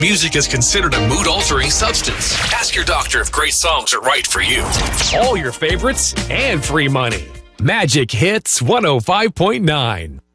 Music is considered a mood-altering substance. Ask your doctor if great songs are right for you. All your favorites and free money. Magic Hits 105.9.